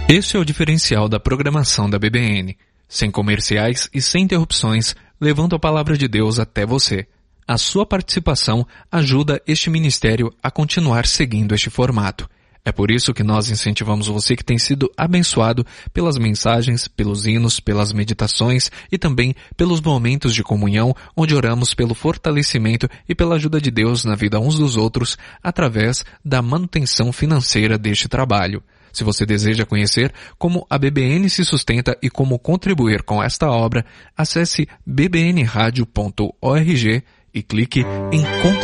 Este é o diferencial da programação da BBN. Sem comerciais e sem interrupções, levando a palavra de Deus até você. A sua participação ajuda este ministério a continuar seguindo este formato. É por isso que nós incentivamos você que tem sido abençoado pelas mensagens, pelos hinos, pelas meditações e também pelos momentos de comunhão onde oramos pelo fortalecimento e pela ajuda de Deus na vida uns dos outros através da manutenção financeira deste trabalho. Se você deseja conhecer como a BBN se sustenta e como contribuir com esta obra, acesse bbnradio.org e clique em